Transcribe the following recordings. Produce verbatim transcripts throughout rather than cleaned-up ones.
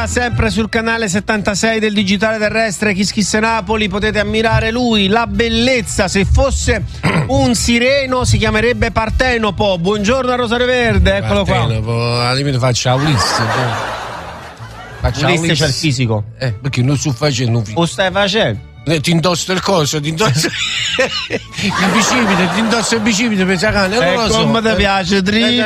sempre sul canale settantasei del digitale terrestre Kiss Kiss Napoli, potete ammirare lui, la bellezza. Se fosse un sireno si chiamerebbe Partenopo. Buongiorno a Rosario Verde, eccolo Partenopo, qua. al limite faccia Ulisse. Faccia Ulisse c'è il fisico. Eh, perché non sto facendo un O stai facendo? Eh, ti indosso il coso, ti indosso il bicipite, ti indosso il bicipite per sacane. E non lo so. come ti piace,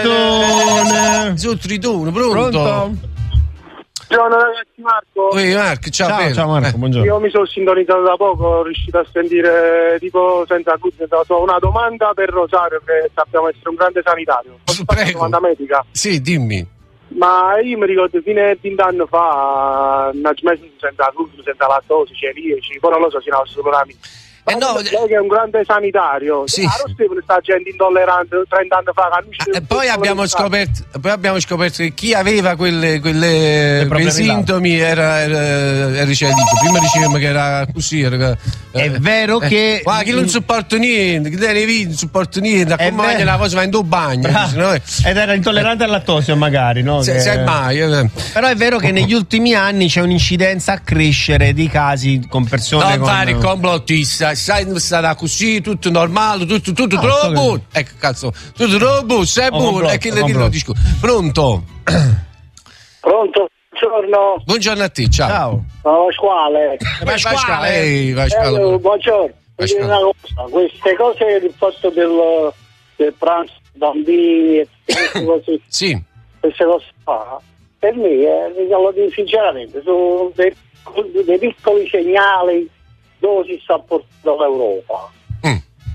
Tritone? Su Tritone, pronto? Pronto? Buongiorno ragazzi, Marco. Ehi Marco, ciao. Ciao, bello. ciao Marco, Eh. buongiorno. Io mi sono sintonizzato da poco, ho riuscito a sentire tipo senza una domanda per Rosario, che sappiamo essere un grande sanitario. Posso fare una Prego. domanda medica? Sì, dimmi. Ma io mi ricordo fine di venti anni fa, una smessa senza glutine, senza lattosio, celiaci, poi non lo so se ne solo una Eh no, lei che è un grande sanitario, sì. ah, non Stefano sta gente intollerante trenta anni fa. Ah, e poi abbiamo scoperto, poi abbiamo scoperto che chi aveva quelle, quelle, quei sintomi era, era, era ricevito. Prima dicevamo che era così. Era, È vero eh, che. Ma chi non sopporta niente, chi te ne vedi, non sopporta niente, È accompagna vero. la cosa, va in tuo bagno. dice, no? Ed era intollerante al lattosio, magari, no? Se, Che- sai mai. eh. Però è vero che negli ultimi anni c'è un'incidenza a crescere di casi con persone Non con... fare il complottista, sai, sarà così, tutto normale, tutto, tutto No, troppo sto buono. Ecco, cazzo, tutto troppo buono, sei Ho buono. complotto, E che ho le dico, complotto. disco. Pronto? Pronto? Buongiorno. Buongiorno a te, ciao. Ciao. Sono Pasquale. Pasquale, ehi, Eh, Pasquale. buongiorno. Pasquale. Dire una cosa, queste cose del fatto del, del pranzo bambini e queste cose, Sì. queste cose qua, per me, eh, dico sinceramente, sono dei, dei piccoli segnali dove si sta portando l'Europa. Mm.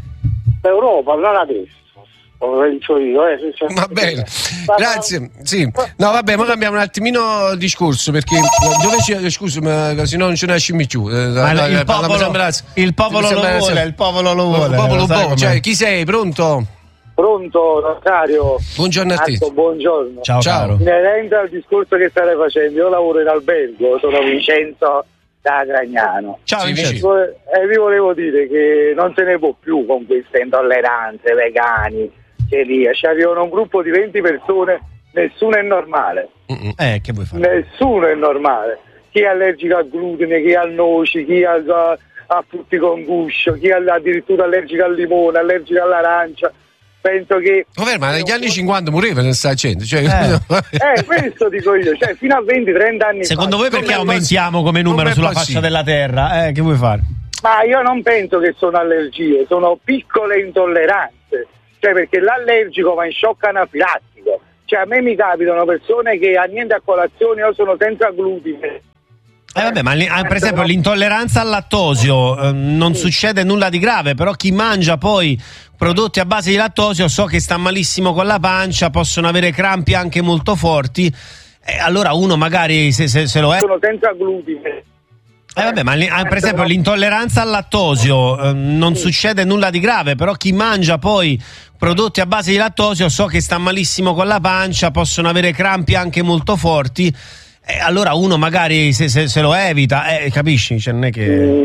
L'Europa non adesso, lo penso io. Eh, se- Va bene, Ma- grazie. Sì. No, vabbè, ma cambiamo un attimino il discorso perché dove c'è, scusa, ma se no non ce ne esci più. Eh, Ma no, il, eh, popolo, mi sembra- il popolo mi lo sembra- vuole, il popolo lo vuole. Il popolo lo sai vuole, com'è? cioè, chi sei? Pronto? Pronto, Rosario? Buongiorno a te. Marco, buongiorno. Ciao, Ciao. caro. Inerente al discorso che state facendo, io lavoro in albergo, sono Vincenzo da Gragnano. Ciao, Sì, Vincenzo. E vi volevo dire che non se ne può più con queste intolleranze, vegani, celiaci. Avevano un gruppo di venti persone, nessuno è normale. Mm-mm. Eh, che vuoi fare? Nessuno è normale. Chi è allergico al glutine, chi al noci, chi ha, ha frutti con guscio, chi è addirittura allergico al limone, allergico all'arancia. Penso che... Vabbè, ma negli anni cinquanta moriva nel gente, cioè, Eh, questo dico io, cioè fino a venti trenta anni Secondo fa. voi perché Com'è aumentiamo come possi- numero com'è sulla possibile? faccia della terra? Eh, che vuoi fare? Ma io non penso che sono allergie, sono piccole intolleranze. Cioè perché l'allergico va in shock anafilattico. Cioè a me mi capitano persone che hanno niente a colazione, io sono senza glutine. Eh vabbè, ma li- ah, per esempio l'intolleranza al lattosio eh, non succede nulla di grave, però chi mangia poi prodotti a base di lattosio so che sta malissimo con la pancia, possono avere crampi anche molto forti, e allora uno magari se, se, se lo è... Sono senza glutine. Eh vabbè, ma li- ah, per esempio l'intolleranza al lattosio eh, non succede nulla di grave, però chi mangia poi prodotti a base di lattosio so che sta malissimo con la pancia, possono avere crampi anche molto forti, e allora uno magari se, se, se lo evita, eh, capisci? Cioè, non è che...